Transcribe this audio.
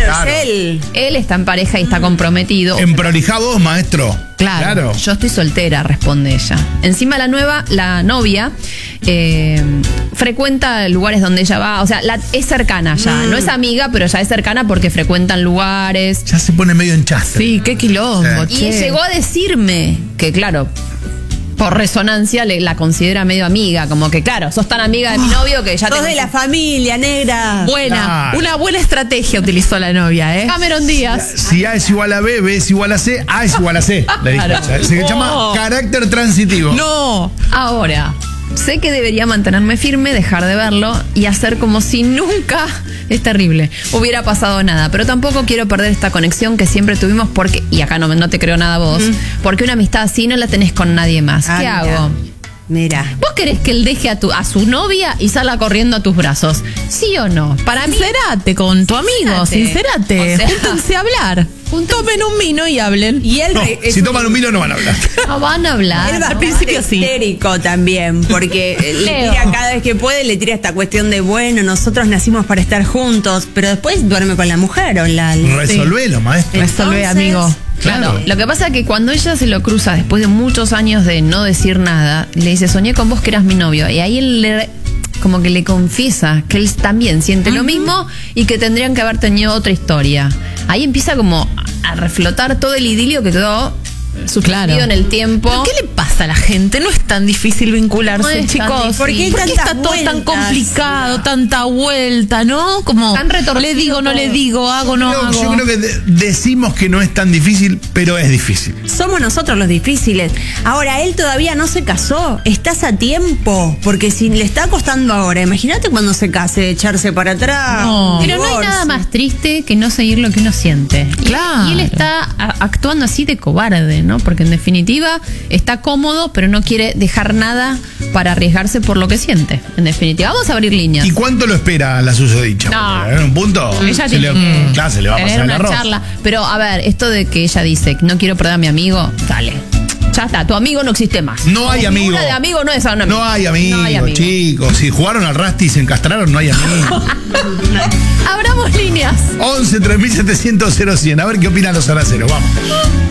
Claro, es él. Él está en pareja y está comprometido. Emprolijá vos, maestro. Claro. Yo estoy soltera, responde ella. Encima la novia, frecuenta lugares donde ella va. O sea, es cercana ya. No es amiga, pero ya es cercana porque frecuentan lugares. Ya se pone medio en chaste. Sí, qué quilombo. Sí. Y llegó a decirme que, claro, por resonancia la considera medio amiga. Como que, claro, sos tan amiga de mi novio que ya sos de la familia, negra. Buena. Claro. Una buena estrategia utilizó la novia, ¿eh? Cameron Díaz. Si A es igual a B, B es igual a C, A es igual a C. Le dijo. Claro. Se llama carácter transitivo. No. Ahora, sé que debería mantenerme firme, dejar de verlo y hacer como si nunca, es terrible, hubiera pasado nada. Pero tampoco quiero perder esta conexión que siempre tuvimos porque, y acá no te creo nada vos, porque una amistad así no la tenés con nadie más. ¿Qué hago? Mira. ¿Vos querés que él deje a su novia y salga corriendo a tus brazos? ¿Sí o no? Para mí... Sincerate con tu amigo, sincerate. O sea, Júntense a hablar. Tomen un vino y hablen. Y él No, si toman un vino no van a hablar. no van a hablar. Él va Al principio sí. histérico también, porque le tira cada vez que puede, le tira esta cuestión de, bueno, nosotros nacimos para estar juntos, pero después duerme con la mujer o la... Resolvelo, maestro. Resolvé, Entonces, amigo. Claro, lo que pasa es que cuando ella se lo cruza después de muchos años de no decir nada, le dice, soñé con vos que eras mi novio. Y ahí él como que le confiesa que él también siente lo mismo y que tendrían que haber tenido otra historia. Ahí empieza como a reflotar todo el idilio que quedó suspendido en el tiempo. ¿Pero qué le pasa a la gente? No es tan difícil vincularse, No es tan chicos. difícil. ¿Por qué está todo tan complicado, tanta vuelta, no? Como Tan retorcido le digo, no le digo, hago, no hago. Yo creo que decimos que no es tan difícil, pero es difícil. Somos nosotros los difíciles. Ahora, él todavía no se casó. Estás a tiempo. Porque si le está costando ahora, imagínate cuando se case, echarse para atrás. No. Pero no hay nada más triste que no seguir lo que uno siente. Claro. Y él está actuando así de cobarde, ¿no? Porque en definitiva está cómodo, pero no quiere dejar nada para arriesgarse por lo que siente. En definitiva, vamos a abrir líneas. ¿Y cuánto lo espera la susodicha? No. Porque en un punto Ella se tiene le, claro, se le va a tener pasar el una arroz. charla. Pero a ver, esto de que ella dice no quiero perder a mi amigo, dale. Ya está, tu amigo no existe más. No hay amigo. Figura de amigo no es un amigo. No hay amigos, No hay amigo. chicos. Si jugaron al Rasti y se encastraron, no hay amigos. Abramos líneas. 11 3700 0100. A ver qué opinan los araceros. Vamos.